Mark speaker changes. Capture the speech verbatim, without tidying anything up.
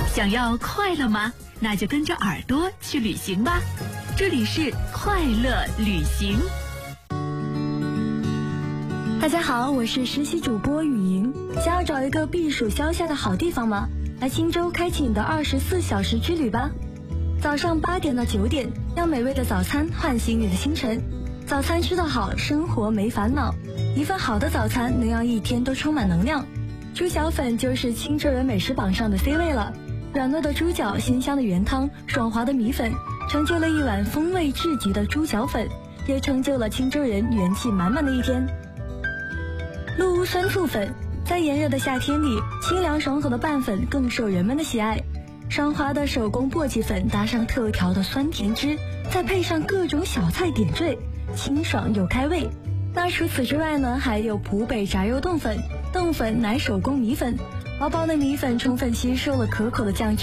Speaker 1: 想要快乐吗？那就跟着耳朵去旅行吧。这里是快乐旅行。
Speaker 2: 大家好，我是实习主播雨莹。想要找一个避暑消夏的好地方吗？来青州开启你的二十四小时之旅吧。早上八点到九点，让美味的早餐唤醒你的清晨。早餐吃得好，生活没烦恼。一份好的早餐能让一天都充满能量。猪脚粉就是青州人美食榜上的 C 位了。软糯的猪脚，鲜香的原汤，爽滑的米粉，成就了一碗风味至极的猪脚粉，也成就了青州人元气满满的一天。鹿屋酸醋粉，在炎热的夏天里，清凉爽口的拌粉更受人们的喜爱。爽滑的手工簸箕粉搭上特调的酸甜汁，再配上各种小菜点缀，清爽又开胃。那除此之外呢，还有浦北炸肉冻粉，冻粉乃手工米粉，薄薄的米粉充分吸收了可口的酱汁。